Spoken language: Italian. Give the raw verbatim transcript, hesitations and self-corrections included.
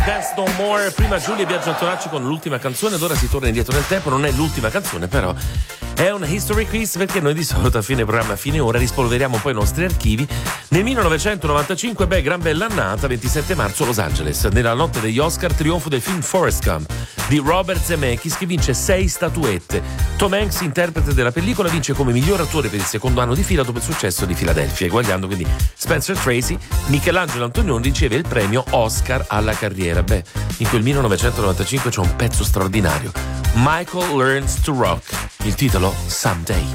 Dance No More, prima Giulia Biagio Antonacci con l'ultima canzone ed ora si torna indietro nel tempo. Non è l'ultima canzone, però è un history quiz, perché noi di solito a fine programma, a fine ora, rispolveriamo poi i nostri archivi. Nel millenovecentonovantacinque, beh, gran bella annata, ventisette marzo, Los Angeles. Nella notte degli Oscar, trionfo del film Forrest Gump di Robert Zemeckis, che vince sei statuette. Tom Hanks, interprete della pellicola, vince come miglior attore per il secondo anno di fila dopo il successo di Philadelphia, eguagliando quindi Spencer Tracy. Michelangelo Antonioni riceve il premio Oscar alla carriera. Beh, in quel millenovecentonovantacinque c'è un pezzo straordinario. Michael Learns to Rock, il titolo Someday.